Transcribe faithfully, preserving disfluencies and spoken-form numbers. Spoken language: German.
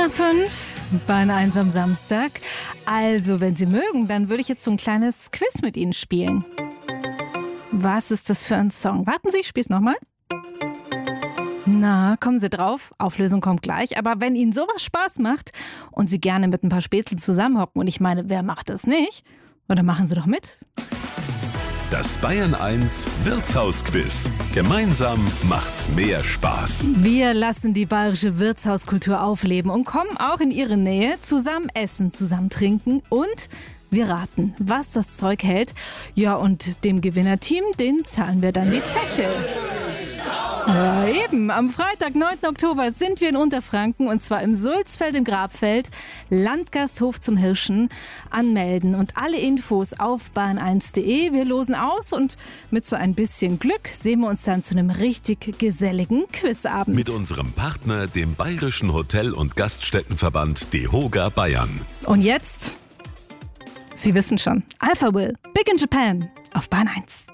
nach fünf, Bahn eins am Samstag. Also, wenn Sie mögen, dann würde ich jetzt so ein kleines Quiz mit Ihnen spielen. Was ist das für ein Song? Warten Sie, ich spiel's nochmal. Na, kommen Sie drauf? Auflösung kommt gleich. Aber wenn Ihnen sowas Spaß macht und Sie gerne mit ein paar Spätzle zusammenhocken, und ich meine, wer macht das nicht? Oder machen Sie doch mit. Das Bayern eins Wirtshausquiz. Gemeinsam macht's mehr Spaß. Wir lassen die bayerische Wirtshauskultur aufleben und kommen auch in Ihre Nähe. Zusammen essen, zusammen trinken und wir raten, was das Zeug hält. Ja, und dem Gewinnerteam, den zahlen wir dann die Zeche. Ja, eben, am Freitag, neunten Oktober, sind wir in Unterfranken und zwar im Sulzfeld im Grabfeld, Landgasthof zum Hirschen. Anmelden und alle Infos auf bahn eins punkt de. Wir losen aus und mit so ein bisschen Glück sehen wir uns dann zu einem richtig geselligen Quizabend. Mit unserem Partner, dem Bayerischen Hotel- und Gaststättenverband DEHOGA Bayern. Und jetzt, Sie wissen schon, Alpha Will, Big in Japan auf Bahn eins.